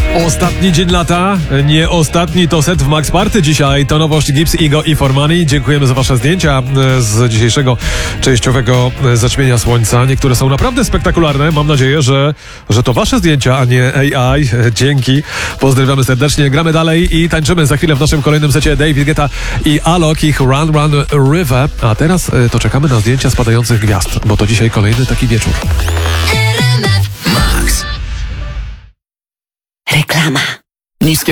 Ostatni dzień lata, nie ostatni to set w Max Party dzisiaj. To nowość Gibbs, Igo i Formani. Dziękujemy za wasze zdjęcia z dzisiejszego częściowego zaćmienia słońca. Niektóre są naprawdę spektakularne. Mam nadzieję, że to wasze zdjęcia, a nie AI. Dzięki. Pozdrawiamy serdecznie. Gramy dalej i tańczymy za chwilę w naszym kolejnym secie David Guetta i Alok, ich Run Run River. A teraz to czekamy na zdjęcia spadających gwiazd, bo to dzisiaj kolejny taki wieczór. Reklama. Niskie